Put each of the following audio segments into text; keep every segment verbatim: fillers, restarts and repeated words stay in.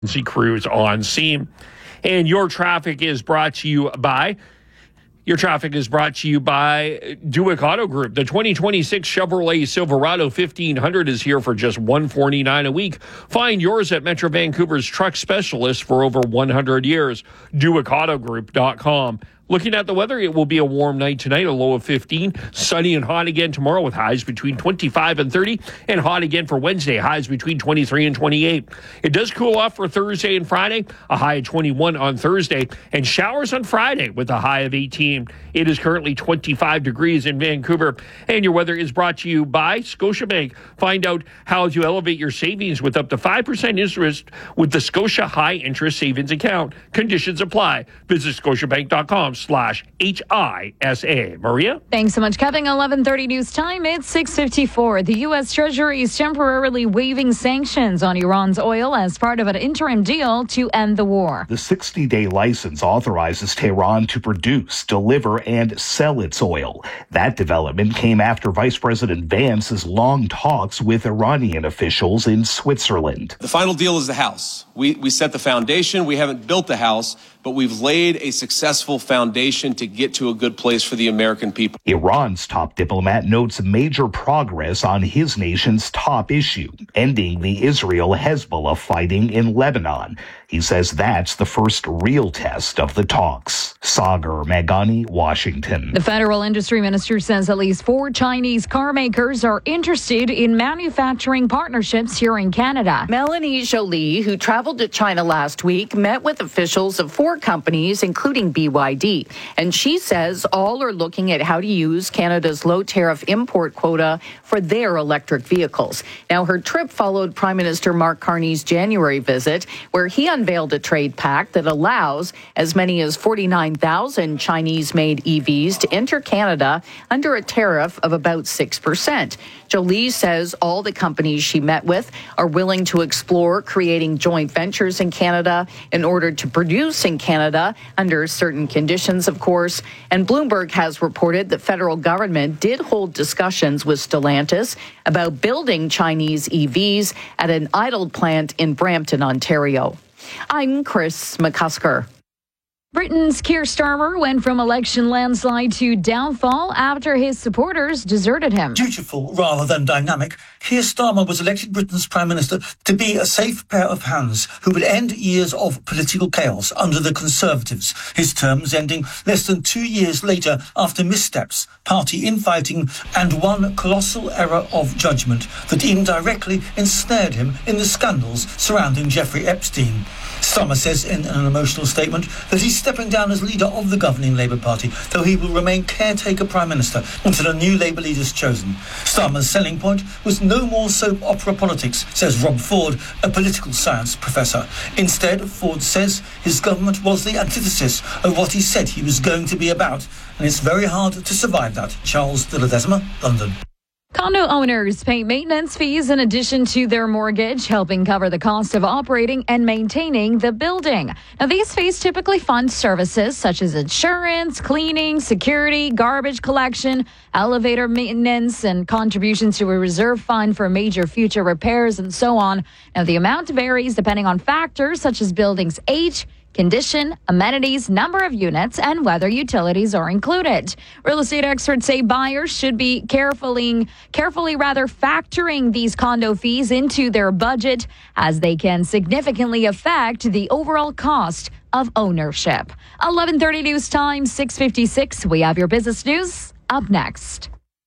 crews on scene. And your traffic is brought to you by Your traffic is brought to you by Duick Auto Group. The twenty twenty-six Chevrolet Silverado fifteen hundred is here for just one hundred forty-nine dollars a week. Find yours at Metro Vancouver's truck specialist for over one hundred years. Duick Auto Group dot com. Looking at the weather, it will be a warm night tonight, a low of fifteen. Sunny and hot again tomorrow with highs between twenty-five and thirty. And hot again for Wednesday, highs between twenty-three and twenty-eight. It does cool off for Thursday and Friday, a high of twenty-one on Thursday. And showers on Friday with a high of eighteen. It is currently twenty-five degrees in Vancouver. And your weather is brought to you by Scotiabank. Find out how to elevate your savings with up to five percent interest with the Scotia High Interest Savings Account. Conditions apply. Visit Scotiabank dot com slash H I S A. Maria? Thanks so much, Kevin. eleven thirty news time. It's six fifty-four. The U S Treasury is temporarily waiving sanctions on Iran's oil as part of an interim deal to end the war. The sixty-day license authorizes Tehran to produce, deliver, and sell its oil. That development came after Vice President Vance's long talks with Iranian officials in Switzerland. The final deal is the house. We, we set the foundation. We haven't built the house, but we've laid a successful foundation to get to a good place for the American people. Iran's top diplomat notes major progress on his nation's top issue, ending the Israel-Hezbollah fighting in Lebanon. He says that's the first real test of the talks. Sagar Meghani, Washington. The federal industry minister says at least four Chinese car makers are interested in manufacturing partnerships here in Canada. Melanie Jolie, who traveled to China last week, met with officials of four companies, including B Y D. And she says all are looking at how to use Canada's low-tariff import quota for their electric vehicles. Now, her trip followed Prime Minister Mark Carney's January visit, where he unveiled a trade pact that allows as many as forty-nine thousand Chinese-made E Vs to enter Canada under a tariff of about six percent. Jolie says all the companies she met with are willing to explore creating joint ventures in Canada in order to produce in Canada under certain conditions, of course. And Bloomberg has reported that federal government did hold discussions with Stellantis about building Chinese E Vs at an idled plant in Brampton, Ontario. I'm Chris McCusker. Britain's Keir Starmer went from election landslide to downfall after his supporters deserted him. Dutiful rather than dynamic, Keir Starmer was elected Britain's Prime Minister to be a safe pair of hands who would end years of political chaos under the Conservatives, his terms ending less than two years later after missteps, party infighting and one colossal error of judgment that indirectly ensnared him in the scandals surrounding Jeffrey Epstein. Starmer says in an emotional statement that he's stepping down as leader of the governing Labour Party, though he will remain caretaker Prime Minister until a new Labour leader is chosen. Starmer's selling point was no more soap opera politics, says Rob Ford, a political science professor. Instead, Ford says his government was the antithesis of what he said he was going to be about, and it's very hard to survive that. Charles de Ledesma, London. Condo owners pay maintenance fees in addition to their mortgage, helping cover the cost of operating and maintaining the building. Now, these fees typically fund services such as insurance, cleaning, security, garbage collection, elevator maintenance, and contributions to a reserve fund for major future repairs and so on. Now, the amount varies depending on factors such as building's age, condition, amenities, number of units, and whether utilities are included. Real estate experts say buyers should be carefully, carefully rather factoring these condo fees into their budget as they can significantly affect the overall cost of ownership. eleven thirty news time, six fifty-six. We have your business news up next.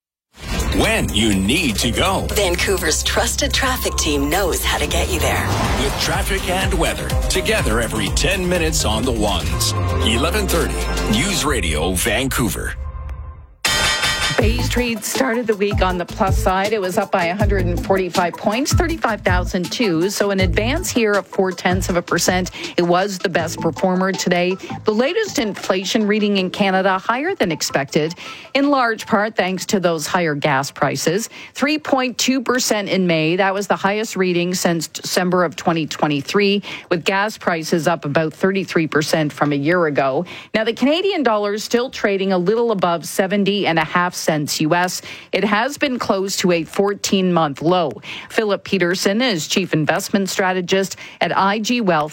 When you need to go. Vancouver's trusted traffic team knows how to get you there. With traffic and weather, together every ten minutes on the ones. eleven thirty, News Radio Vancouver. Bay Street started the week on the plus side. It was up by one hundred forty-five points, thirty-five thousand two. So an advance here of four tenths of a percent. It was the best performer today. The latest inflation reading in Canada higher than expected, in large part thanks to those higher gas prices. three point two percent in May. That was the highest reading since December of twenty twenty-three, with gas prices up about thirty-three percent from a year ago. Now, the Canadian dollar is still trading a little above seventy and a half cents cents U S. It has been close to a fourteen-month low. Philip Peterson is chief investment strategist at I G Wealth.